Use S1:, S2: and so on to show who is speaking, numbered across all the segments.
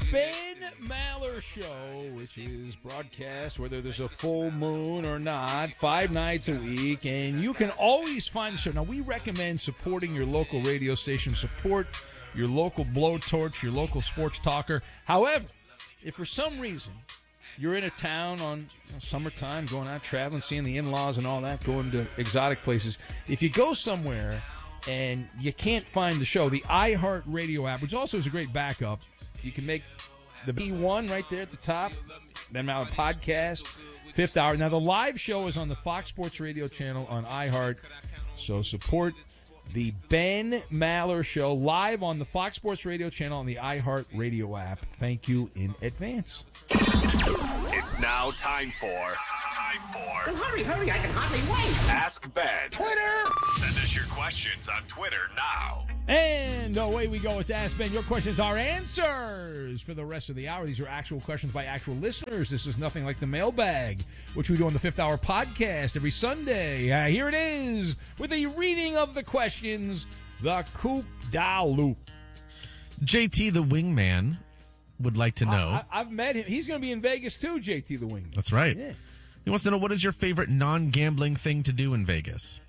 S1: Ben Maller Show, which is broadcast whether there's a full moon or not, 5 nights a week, and you can always find the show. Now, we recommend supporting your local radio station, support your local blowtorch, your local sports talker. However, if for some reason you're in a town on summertime, going out traveling, seeing the in-laws and all that, going to exotic places, if you go somewhere and you can't find the show, the iHeartRadio app, which also is a great backup, you can make the B1 right there at the top, Ben Maller Podcast, 5th hour. Now, the live show is on the Fox Sports Radio channel on iHeart, so support the Ben Maller Show live on the Fox Sports Radio channel on the iHeartRadio app. Thank you in advance.
S2: It's now time for...
S3: Well, hurry, I can hardly wait.
S2: Ask Ben.
S3: Twitter!
S2: Send us your questions on Twitter now.
S1: And away we go with Ask Ben. Your questions are answers for the rest of the hour. These are actual questions by actual listeners. This is nothing like the mailbag, which we do on the 5th Hour Podcast every Sunday. Here it is with a reading of the questions, the Coop Da Loop.
S4: JT the Wingman would like to know.
S1: I've met him. He's going to be in Vegas too, JT the Wingman.
S4: That's right.
S1: Yeah.
S4: He wants to know, what is your favorite non-gambling thing to do in Vegas?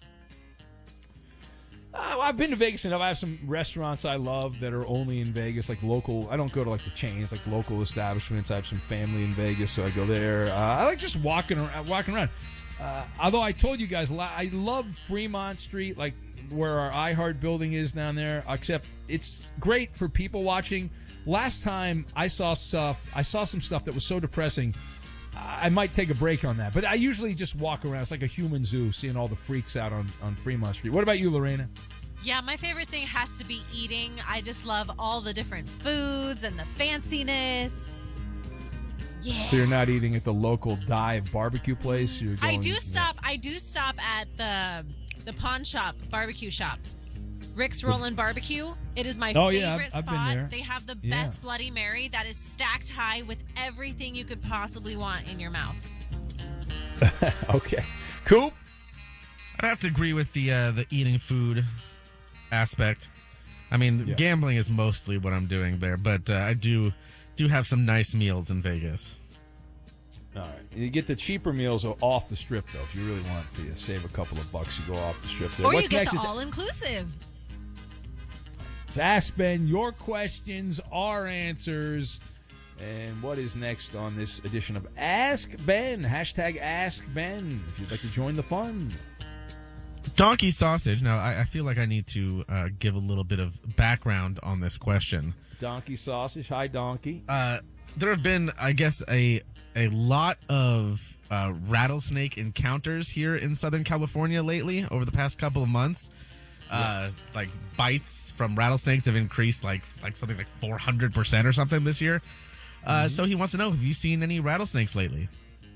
S1: I've been to Vegas enough. I have some restaurants I love that are only in Vegas, like local. I don't go to like the chains, like local establishments. I have some family in Vegas, so I go there. I like just walking around. Although I told you guys, I love Fremont Street, like where our iHeart building is down there, except it's great for people watching. Last time I saw some stuff that was so depressing, I might take a break on that. But I usually just walk around. It's like a human zoo, seeing all the freaks out on Fremont Street. What about you, Lorena?
S5: Yeah, my favorite thing has to be eating. I just love all the different foods and the fanciness. Yeah.
S1: So you're not eating at the local dive barbecue place? You're going,
S5: I do stop at the pawn shop, barbecue shop. Rick's Rollin' Barbecue. It is my favorite
S1: I've been
S5: spot.
S1: there.
S5: They have the best Bloody Mary that is stacked high with everything you could possibly want in your mouth.
S1: Okay. Coop?
S4: I'd have to agree with the eating food aspect. I mean, gambling is mostly what I'm doing there, but I do have some nice meals in Vegas.
S1: All right. You get the cheaper meals off the strip, though. If you really want to save a couple of bucks, you go off the strip there.
S5: Or you get the all-inclusive.
S1: So Ask Ben, your questions, our answers. And what is next on this edition of Ask Ben? Hashtag Ask Ben if you'd like to join the fun.
S4: Donkey Sausage. Now, I feel like I need to give a little bit of background on this question.
S1: Donkey Sausage. Hi, Donkey.
S4: There have been, I guess, a lot of rattlesnake encounters here in Southern California lately over the past couple of months. Like bites from rattlesnakes have increased like something like 400% or something this year. So he wants to know, have you seen any rattlesnakes lately?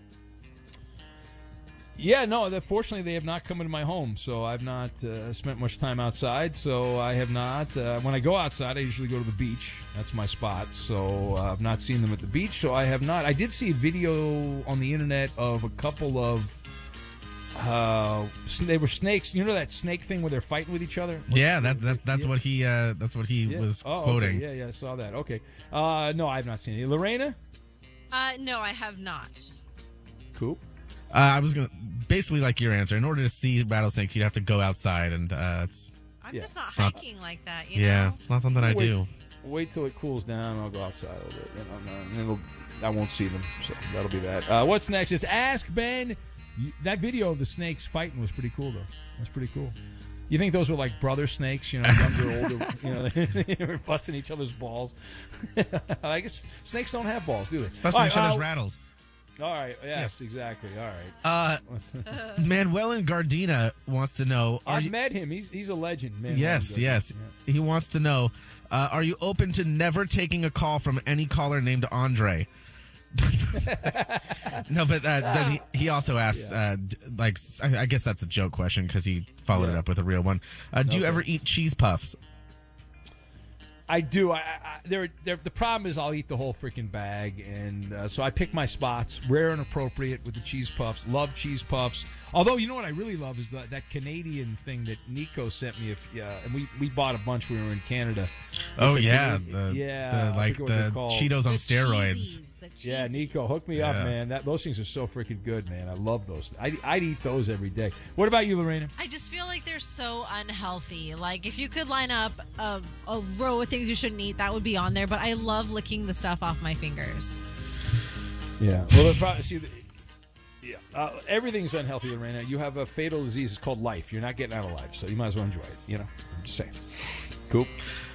S1: Yeah, no, fortunately they have not come into my home, so I've not spent much time outside, so I have not. When I go outside, I usually go to the beach. That's my spot, so I've not seen them at the beach, so I have not. I did see a video on the internet of a couple of they were snakes. You know that snake thing where they're fighting with each other?
S4: Yeah, that's what he was quoting.
S1: Okay. Yeah, I saw that. Okay. No, I have not seen it. Lorena?
S5: No, I have not.
S1: Cool.
S4: I was gonna basically like your answer. In order to see rattlesnake, you'd have to go outside, and
S5: I'm just not hiking like that. You know?
S4: Yeah, it's not something I do.
S1: Wait till it cools down. I'll go outside a little bit. And then I won't see them. So that'll be that. What's next? It's Ask Ben. That video of the snakes fighting was pretty cool, though. That's pretty cool. You think those were like brother snakes, younger, older, they were busting each other's balls. I guess snakes don't have balls, do they?
S4: Busting each other's rattles.
S1: All right. Yes, exactly. All right.
S4: Manuel in Gardena wants to know.
S1: I've met him. He's a legend, man.
S4: Yes.
S1: Yeah.
S4: He wants to know, are you open to never taking a call from any caller named Andre? No, but then he also asks, I guess that's a joke question because he followed it up with a real one. Do you ever eat cheese puffs?
S1: I do. The problem is I'll eat the whole freaking bag, and so I pick my spots, rare and appropriate with the cheese puffs. Love cheese puffs. Although, you know what I really love is that Canadian thing that Nico sent me. And we bought a bunch when we were in Canada.
S4: Oh,
S1: It's
S4: yeah.
S1: I forget what they're called.
S4: Cheetos on steroids.
S1: Yeah, Nico, hook me up, man. Those things are so freaking good, man. I love those. I'd eat those every day. What about you, Lorena?
S5: I just feel like they're so unhealthy. Like, if you could line up a row of things you shouldn't eat, that would be on there. But I love licking the stuff off my fingers.
S1: Yeah. Well, everything's unhealthy, Lorena. You have a fatal disease. It's called life. You're not getting out of life, so you might as well enjoy it. You know, I'm just saying. Cool.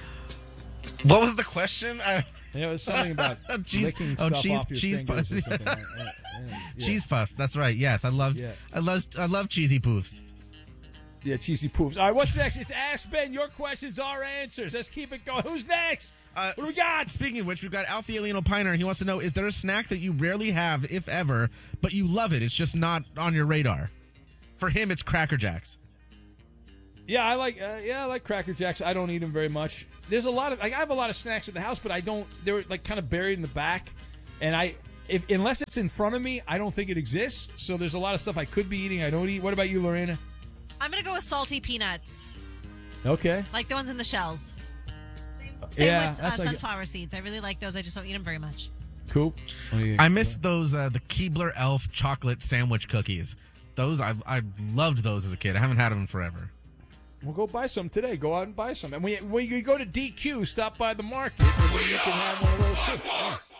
S4: What was the question?
S1: It was something about licking stuff off your fingers
S4: puffs.
S1: or something.
S4: Cheese puffs. That's right. Yes, I love cheesy poofs.
S1: Yeah, cheesy poofs. All right, what's next? It's Ask Ben. Your questions, our answers. Let's keep it going. Who's next? What do we got?
S4: Speaking of which, we've got Alfie Alieno Piner. He wants to know, is there a snack that you rarely have, if ever, but you love it? It's just not on your radar. For him, it's Cracker Jacks.
S1: Yeah, I like Cracker Jacks. I don't eat them very much. There's a lot of I have a lot of snacks at the house, but I don't. They're like kind of buried in the back, and unless it's in front of me, I don't think it exists. So there's a lot of stuff I could be eating I don't eat. What about you, Lorena?
S5: I'm gonna go with salty peanuts,
S1: Okay.
S5: like the ones in the shells. Same
S1: Yeah,
S5: with
S1: that's like-
S5: sunflower seeds. I really like those. I just don't eat them very much.
S1: Cool.
S4: I miss those the Keebler Elf chocolate sandwich cookies. Those I loved those as a kid. I haven't had them in forever.
S1: We'll go buy some today. Go out and buy some. And when you go to DQ, stop by the market. And you can have one of those too.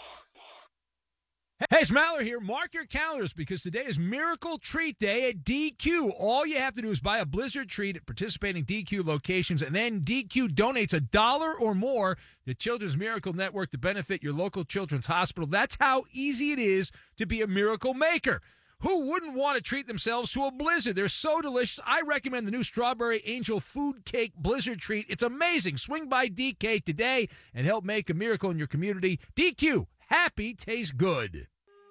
S1: Hey, it's Maller here. Mark your calendars because today is Miracle Treat Day at DQ. All you have to do is buy a Blizzard treat at participating DQ locations, and then DQ donates $1 or more to Children's Miracle Network to benefit your local children's hospital. That's how easy it is to be a miracle maker. Who wouldn't want to treat themselves to a Blizzard? They're so delicious. I recommend the new Strawberry Angel Food Cake Blizzard treat. It's amazing. Swing by DK today and help make a miracle in your community. DQ, happy tastes good.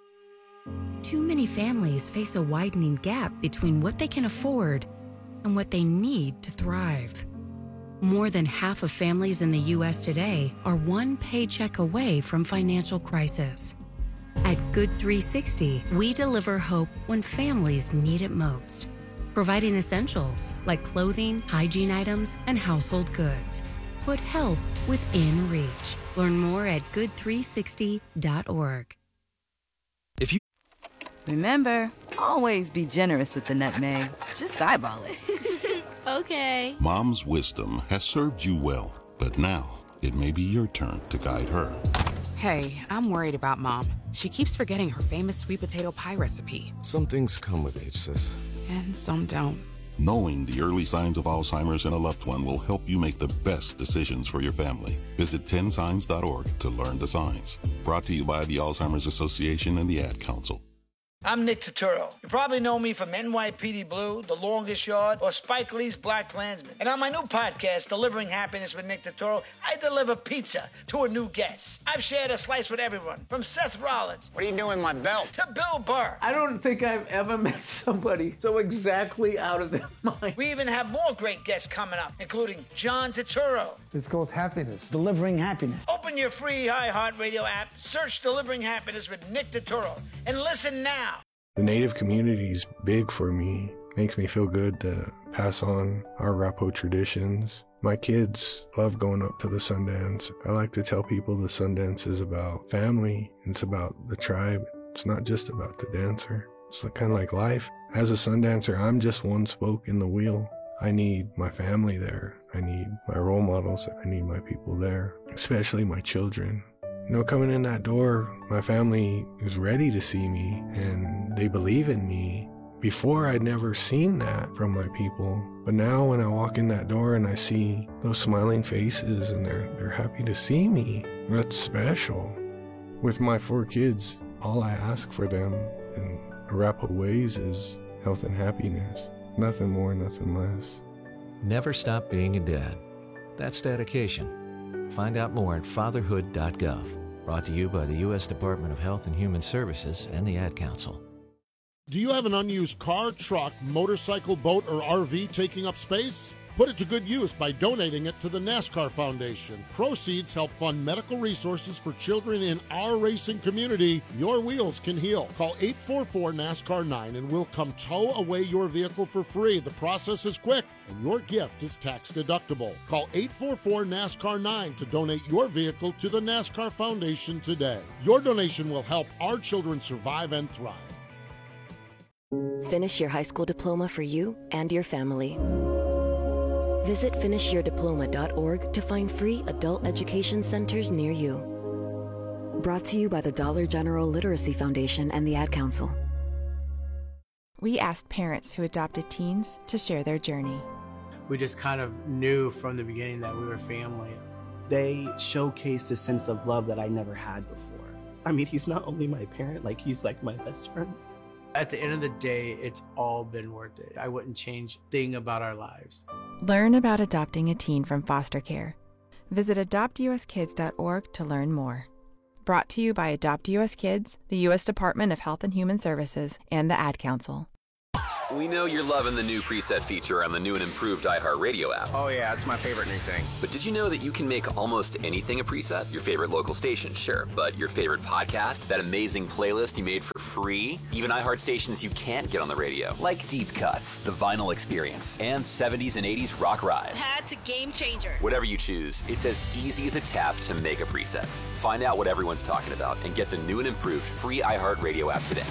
S6: Too many families face a widening gap between what they can afford and what they need to thrive. More than half of families in the U.S. today are one paycheck away from financial crisis. At Good 360, we deliver hope when families need it most, providing essentials like clothing, hygiene items, and household goods. Put help within reach. Learn more at good360.org.
S7: Remember, always be generous with the nutmeg. Just eyeball it.
S8: Okay.
S9: Mom's wisdom has served you well, but now it may be your turn to guide her.
S8: Hey, I'm worried about Mom. She keeps forgetting her famous sweet potato pie recipe.
S10: Some things come with age, sis.
S8: And some don't.
S9: Knowing the early signs of Alzheimer's in a loved one will help you make the best decisions for your family. Visit 10signs.org to learn the signs. Brought to you by the Alzheimer's Association and the Ad Council.
S11: I'm Nick Turturro. You probably know me from NYPD Blue, The Longest Yard, or Spike Lee's Black Klansman. And on my new podcast, Delivering Happiness with Nick Turturro, I deliver pizza to a new guest. I've shared a slice with everyone, from Seth Rollins.
S3: What are you doing with my belt?
S11: To Bill Burr.
S12: I don't think I've ever met somebody so exactly out of their mind.
S11: We even have more great guests coming up, including John Turturro.
S13: It's called Happiness. Delivering Happiness.
S11: Open your free iHeartRadio app, search Delivering Happiness with Nick Turturro, and listen now.
S10: The Native community is big for me. Makes me feel good to pass on our Arapaho traditions. My kids love going up to the Sundance. I like to tell people the Sundance is about family. It's about the tribe. It's not just about the dancer. It's kind of like life. As a Sundancer, I'm just one spoke in the wheel. I need my family there. I need my role models. I need my people there, especially my children. You know, coming in that door, my family is ready to see me and they believe in me. Before, I'd never seen that from my people. But now when I walk in that door and I see those smiling faces and they're happy to see me, that's special. With my 4 kids, all I ask for them in Arapaho ways is health and happiness. Nothing more, nothing less.
S14: Never stop being a dad. That's dedication. Find out more at fatherhood.gov. Brought to you by the U.S. Department of Health and Human Services and the Ad Council.
S15: Do you have an unused car, truck, motorcycle, boat, or RV taking up space? Put it to good use by donating it to the NASCAR Foundation. Proceeds help fund medical resources for children in our racing community. Your wheels can heal. Call 844-NASCAR-9 and we'll come tow away your vehicle for free. The process is quick and your gift is tax deductible. Call 844-NASCAR-9 to donate your vehicle to the NASCAR Foundation today. Your donation will help our children survive and thrive.
S16: Finish your high school diploma for you and your family. Visit finishyourdiploma.org to find free adult education centers near you. Brought to you by the Dollar General Literacy Foundation and the Ad Council.
S17: We asked parents who adopted teens to share their journey.
S18: We just kind of knew from the beginning that we were family.
S19: They showcased a sense of love that I never had before. I mean, he's not only my parent, he's like my best friend.
S18: At the end of the day, it's all been worth it. I wouldn't change a thing about our lives.
S17: Learn about adopting a teen from foster care. Visit adoptuskids.org to learn more. Brought to you by Adopt US Kids, the U.S. Department of Health and Human Services, and the Ad Council.
S20: We know you're loving the new preset feature on the new and improved iHeartRadio app.
S21: Oh yeah, it's my favorite new thing.
S20: But did you know that you can make almost anything a preset? Your favorite local station, sure. But your favorite podcast? That amazing playlist you made for free? Even iHeart stations you can't get on the radio. Like Deep Cuts, The Vinyl Experience, and 70s and 80s Rock Ride.
S22: That's a game changer.
S20: Whatever you choose, it's as easy as a tap to make a preset. Find out what everyone's talking about and get the new and improved free iHeartRadio app today.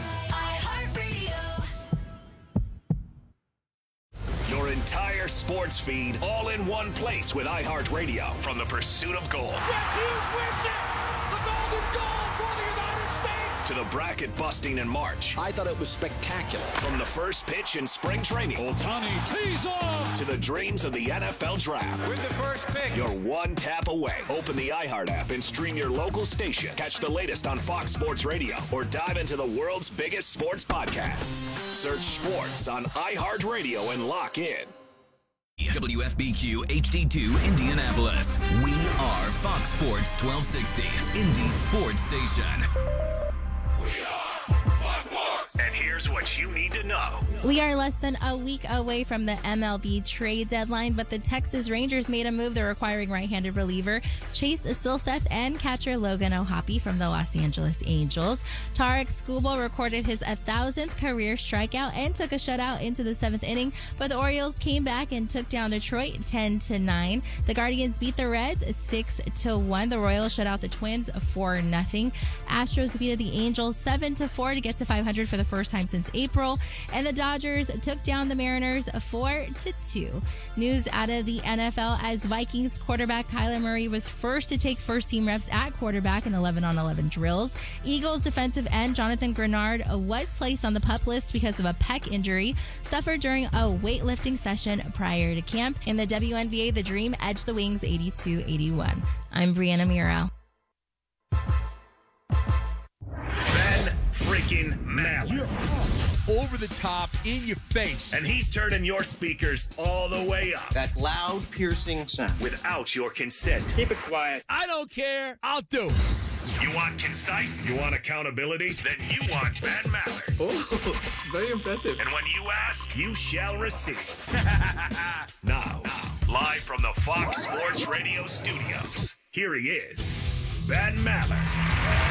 S2: Your entire sports feed all in one place with iHeartRadio. From the pursuit of gold.
S23: Jack Hughes wins it! The golden goal for the United States!
S2: To the bracket busting in March.
S24: I thought it was spectacular.
S2: From the first pitch in spring training.
S23: Ohtani tees off!
S2: To the dreams of the NFL Draft.
S23: With the first pick.
S2: You're one tap away. Open the iHeart app and stream your local station. Catch the latest on Fox Sports Radio or dive into the world's biggest sports podcasts. Search sports on iHeartRadio and lock in.
S25: WFBQ HD2 Indianapolis. We are Fox Sports 1260, Indy Sports Station.
S2: We are Fox Sports. And here's what you need to know.
S26: We are less than a week away from the MLB trade deadline, but the Texas Rangers made a move. They're acquiring right-handed reliever Chase Silseth and catcher Logan O'Hoppe from the Los Angeles Angels. Tarek Skubal recorded his 1,000th career strikeout and took a shutout into the 7th inning, but the Orioles came back and took down Detroit 10-9. The Guardians beat the Reds 6-1. The Royals shut out the Twins 4-0. Astros defeated the Angels 7-4 to get to 500 for the first time since April, and the Dodgers took down the Mariners 4-2. News out of the NFL as Vikings quarterback Kyler Murray was first to take first-team reps at quarterback in 11-on-11 drills. Eagles defensive end Jonathan Grenard was placed on the PUP list because of a pec injury suffered during a weightlifting session prior to camp. In the WNBA, the Dream edged the Wings 82-81. I'm Brianna Muro.
S2: Ben freaking Maller.
S1: Over the top, in your face.
S2: And he's turning your speakers all the way up.
S21: That loud, piercing sound.
S2: Without your consent.
S23: Keep it quiet.
S1: I don't care. I'll do it.
S2: You want concise? You want accountability? Then you want Ben Maller.
S21: Oh, it's very impressive.
S2: And when you ask, you shall receive. Now, live from the Fox Sports Radio studios, here he is, Ben Maller.